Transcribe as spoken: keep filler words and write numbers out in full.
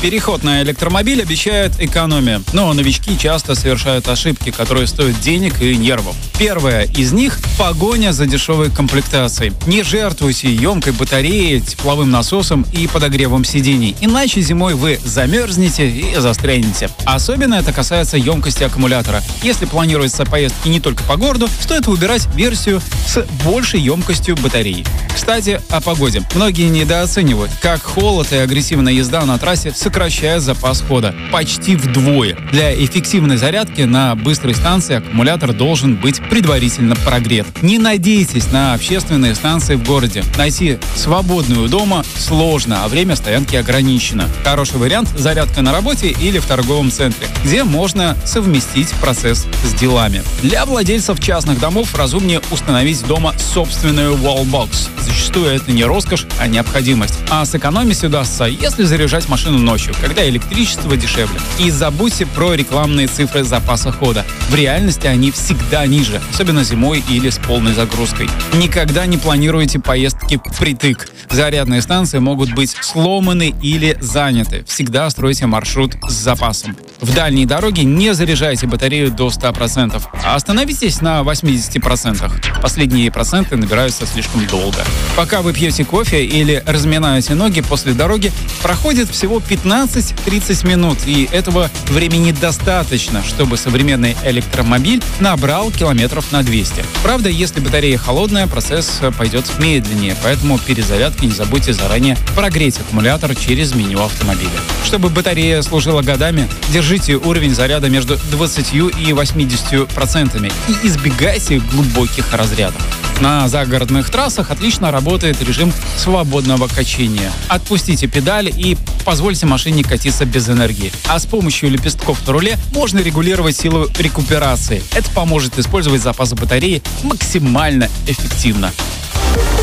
Переход на электромобиль обещает экономию, но новички часто совершают ошибки, которые стоят денег и нервов. Первая из них – погоня за дешевой комплектацией. Не жертвуйте емкой батареей, тепловым насосом и подогревом сидений, иначе зимой вы замерзнете и застрянете. Особенно это касается емкости аккумулятора. Если планируется поездки не только по городу, стоит выбирать версию с большей емкостью батареи. Кстати, о погоде. Многие недооценивают, как холод и агрессивная езда на трассе сокращает запас хода почти вдвое. Для эффективной зарядки на быстрой станции аккумулятор должен быть предварительно прогрет. Не надейтесь на общественные станции в городе. Найти свободную дома сложно, а время стоянки ограничено. Хороший вариант – зарядка на работе или в торговом центре, где можно совместить процесс с делами. Для владельцев частных домов разумнее установить дома собственную wallbox. Зачастую это не роскошь, а необходимость. А сэкономить удастся, если заряжать машину ночью, когда электричество дешевле. И забудьте про рекламные цифры запаса хода. В реальности они всегда ниже, особенно зимой или с полной загрузкой. Никогда не планируйте поездки впритык. Зарядные станции могут быть сломаны или заняты. Всегда стройте маршрут с запасом. В дальней дороге не заряжайте батарею до ста процентов, а остановитесь на восьмидесяти процентах. Последние проценты набираются слишком долго. Пока вы пьете кофе или разминаете ноги после дороги, проходит всего пятнадцать-тридцать минут, и этого времени достаточно, чтобы современный электромобиль набрал километров на двести. Правда, если батарея холодная, процесс пойдет медленнее, поэтому перед зарядкой не забудьте заранее прогреть аккумулятор через меню автомобиля. Чтобы батарея служила годами, держите уровень заряда между двадцатью и восьмидесятью процентами и избегайте глубоких разрядов. На загородных трассах отлично работает режим свободного качения. Отпустите педаль и позвольте машине катиться без энергии. А с помощью лепестков на руле можно регулировать силу рекуперации. Это поможет использовать запас батареи максимально эффективно.